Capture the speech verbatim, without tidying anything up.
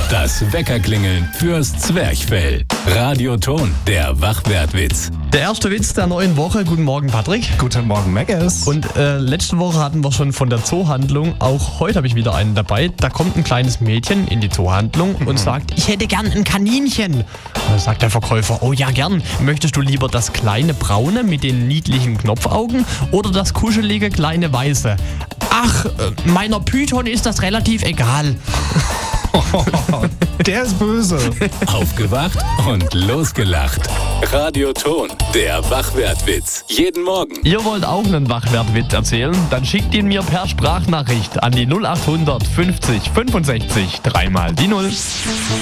Das Weckerklingeln fürs Zwerchfell. Radioton, der Wachwertwitz. Der erste Witz der neuen Woche. Guten Morgen, Patrick. Guten Morgen, Megas. Und äh, letzte Woche hatten wir schon von der Zoohandlung. Auch heute habe ich wieder einen dabei. Da kommt ein kleines Mädchen in die Zoohandlung und mhm. sagt, ich hätte gern ein Kaninchen. Und dann sagt der Verkäufer, oh ja, gern. Möchtest du lieber das kleine braune mit den niedlichen Knopfaugen oder das kuschelige kleine weiße? Ach, äh, meiner Python ist das relativ egal. Der ist böse. Aufgewacht und losgelacht. Radioton, der Wachwertwitz. Jeden Morgen. Ihr wollt auch einen Wachwertwitz erzählen? Dann schickt ihn mir per Sprachnachricht an die null acht hundert fünfzig fünfundsechzig dreimal die null.